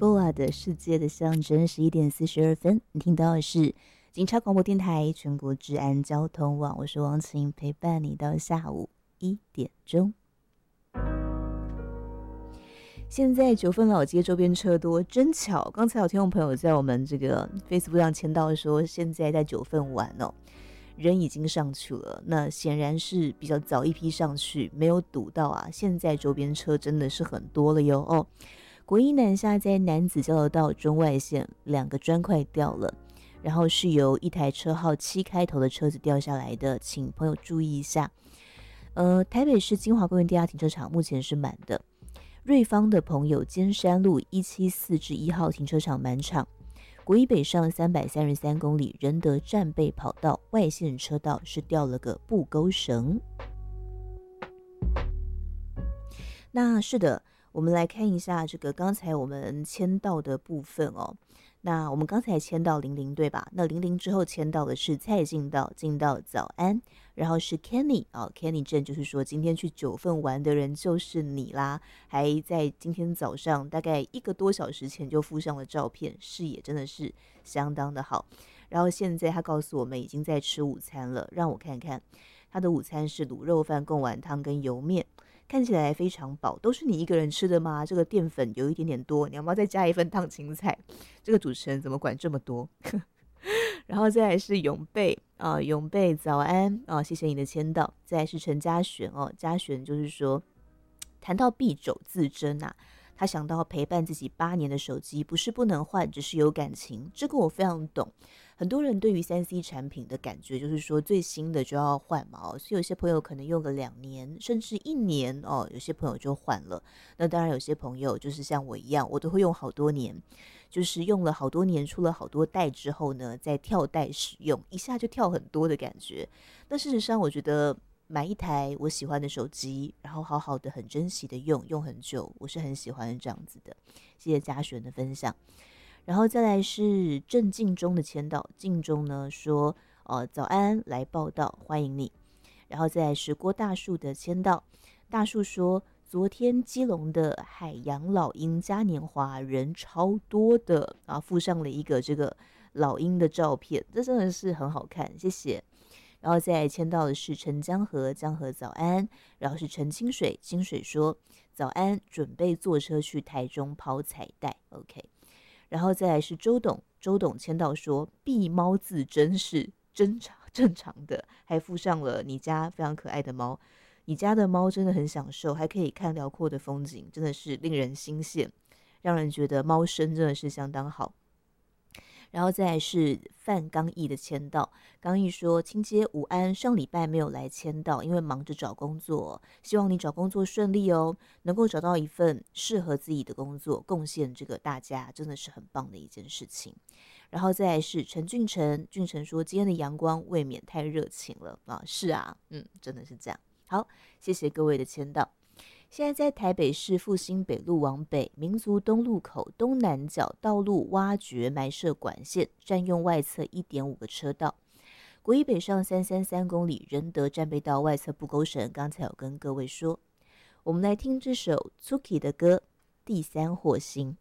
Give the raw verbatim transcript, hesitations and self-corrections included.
B O A 的世界的象征，十一点四十二分，你听到的是警察广播电台全国治安交通网，我是王晴，陪伴你到下午一点钟。现在九份老街周边车多，真巧，刚才有听众朋友在我们这个 Facebook 上签到说，现在在九份玩哦，人已经上去了，那显然是比较早一批上去，没有堵到啊。现在周边车真的是很多了哟哦。国一南下在南子交流道中外线两个砖块掉了，然后是由一台车号七开头的车子掉下来的，请朋友注意一下。呃，台北市金华公园地下停车场目前是满的。瑞芳的朋友，尖山路一七四至一号停车场满场。国一北上三百三十三公里，仁德战备跑道外线车道是掉了个布钩绳。那是的，我们来看一下这个刚才我们签到的部分哦。那我们刚才签到零零对吧？那零零之后签到的是蔡进道，进道早安，然后是 Kenny 啊、哦、，Kenny 正就是说今天去九份玩的人就是你啦，还在今天早上大概一个多小时前就附上了照片，视野真的是相当的好。然后现在他告诉我们已经在吃午餐了，让我看看他的午餐是卤肉饭、贡丸汤跟油面。看起来非常饱，都是你一个人吃的吗？这个淀粉有一点点多，你要不要再加一份烫青菜？这个主持人怎么管这么多？然后再来是永贝啊、呃，永贝早安啊、呃，谢谢你的签到。再来是陈嘉璇哦，嘉璇就是说，谈到敝帚自珍啊，他想到陪伴自己八年的手机，不是不能换，只是有感情。这个我非常懂。很多人对于 三 C 产品的感觉就是说最新的就要换嘛，哦，所以有些朋友可能用个两年甚至一年哦，有些朋友就换了。那当然有些朋友就是像我一样，我都会用好多年，就是用了好多年，出了好多代之后呢，再跳代使用，一下就跳很多的感觉。那事实上我觉得买一台我喜欢的手机，然后好好的很珍惜的用用很久，我是很喜欢这样子的。谢谢嘉璇的分享。然后再来是郑敬中的签到，敬中呢说，呃，早安，来报道，欢迎你。然后再来是郭大树的签到，大树说，昨天基隆的海洋老鹰嘉年华人超多的啊，附上了一个这个老鹰的照片，这真的是很好看，谢谢。然后再来签到的是陈江河，江河早安。然后是陈清水，清水说早安，准备坐车去台中抛彩带 ，OK。然后再来是周董，周董签到说避猫自珍是正常正常的，还附上了你家非常可爱的猫，你家的猫真的很享受，还可以看辽阔的风景，真的是令人心羡，让人觉得猫生真的是相当好。然后再来是范刚毅的签到，刚毅说清街午安，上礼拜没有来签到，因为忙着找工作，希望你找工作顺利哦，能够找到一份适合自己的工作，贡献这个大家真的是很棒的一件事情。然后再来是陈俊成，俊成说今天的阳光未免太热情了啊，是啊，嗯，真的是这样。好，谢谢各位的签到。现在在台北市复兴北路往北，民族东路口东南角道路挖掘埋设管线，占用外侧 一点五 个车道。国一北上三三三公里，仁德战备道外侧不勾绳，刚才有跟各位说。我们来听这首 Tsuki 的歌《第三火星》。